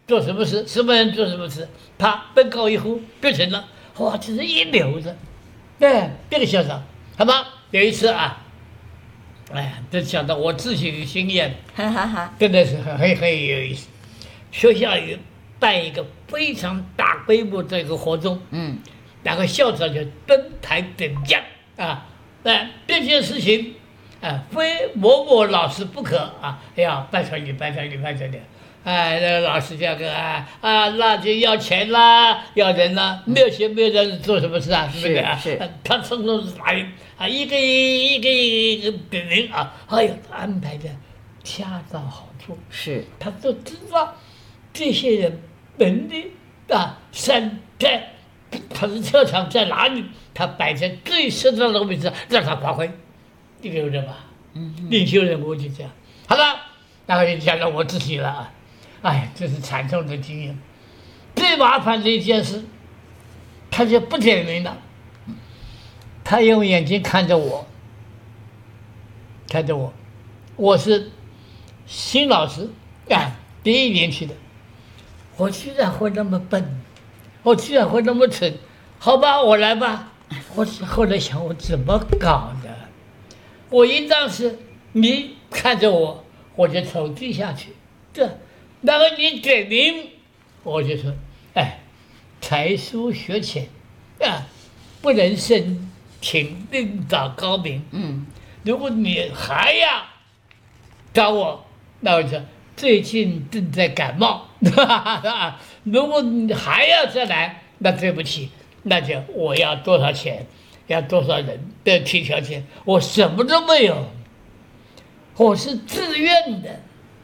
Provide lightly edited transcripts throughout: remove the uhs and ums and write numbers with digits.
做什么事，什么人做什么事，啪，奔高一呼，变成了，哇，这是一流的，这个校长，好吗？有一次啊，哎呀，这想到我自己的经验，真的是很有意思。学校里办一个非常大规模的一个活动，然后校长就登台点将啊，这件事情啊，非某某老师不可啊，要拜托你。那个老师这个那就要钱啦，要人啦，没有钱没有人做什么事啊？是不是啊？ 是。 他匆匆打人啊，一个点名啊，哎呦，安排的恰到好处。 是。 他都知道这些人能力在他的特长在哪里，他摆在最适当的位置让他发挥，你明白吧？领袖人物就这样。好了，然后就讲到我自己了啊。哎，这是惨痛的经验。最麻烦的一件事，他就不点名了，他用眼睛看着我，我是新老师第一年去的，我居然会那么笨，我居然会那么蠢，好吧，我来吧。我后来想，我怎么搞的？我应当是你看着我，我就走地下去，然后你点名，我就说，才疏学浅，不能深请另找高明。如果你还要找我，那我说最近正在感冒，如果你还要再来，那对不起，那就我要多少钱，要多少人的提条件，我什么都没有，我是自愿的。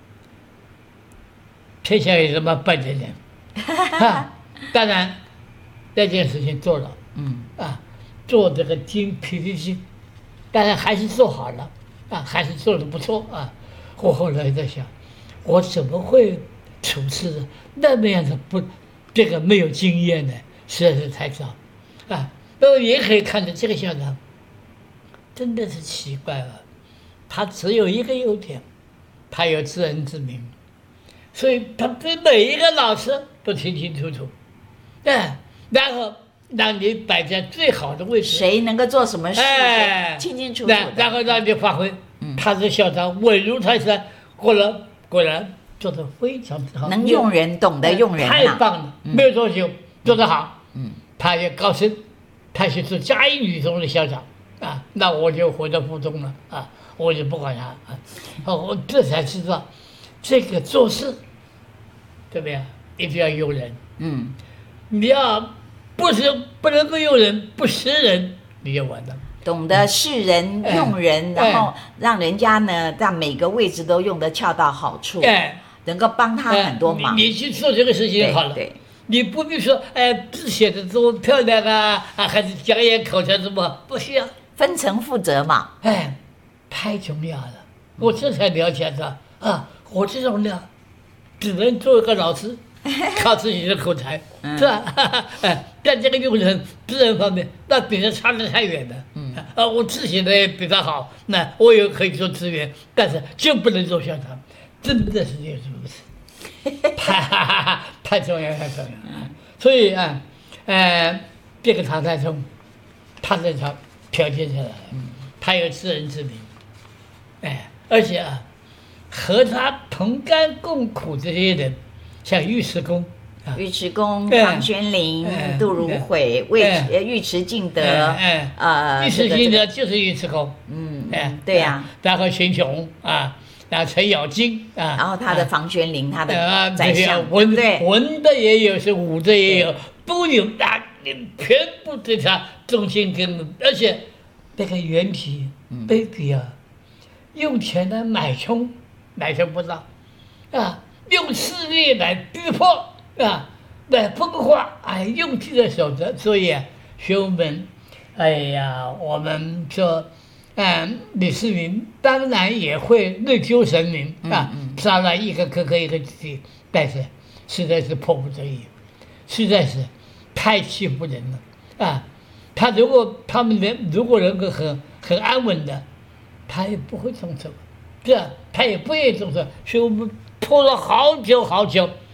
天下有什么笨的人？当然，那件事情做了，做这个精疲力尽，当然还是做好了，还是做得不错啊。我后来在想，我怎么会处事那么样的这个没有经验呢？实在是太早，那么也可以看到这个校长真的是奇怪了，他只有一个优点，他有知人之明。所以他对每一个老师都清清楚楚，然后让你摆在最好的位置， 谁能够做什么事，清清楚楚的， 然后让你发挥。他是校长，稳如泰山，果然做得非常好， 能用人，懂得用人， 太棒了，没有多久做得好。他也高升，他就是嘉义女中的校长那我就回到附中了我就不管他我这才知道这个做事。对不对？一定要用人。你要不能够用人，不识人，你就完了。 懂得识人、用人，然后让人家呢，让每个位置都用得恰到好处，能够帮他很多忙。 你去做这个事情好了。 对， 你不必说字写的多漂亮还是讲演口才什么，不需要。 分层负责嘛。 太重要了。我这才了解到我这种人只能做一个老师，靠自己的口才，是吧？在这个用人、知人方面，那比他差得太远了。我字写的也比他好，那我也可以做资源，但是就不能做校长，真的是如此。太重要，太重要。所以这个唐太宗，他这条条件下来，他有知人之明，而且和他同甘共苦这些人，像尉迟恭、 庞宣龄、杜如晦、尉迟敬德， 尉迟敬德就是尉迟恭， 对呀， 然后荀琼然后程咬金然后他的房玄龄，他的宰相， 文的也有，是武的也有，都有全部对他忠心跟，而且那个原体卑鄙用钱来买充不到用势力来逼迫来分化用尽了手段。所以学友们，我们说李世民当然也会内疚神明杀了一个哥哥一个弟弟，但是实在是迫不得已，实在是太欺负人了他们如果能够很安稳的，他也不会动手，他也不愿意动手，所以我们拖了好久好久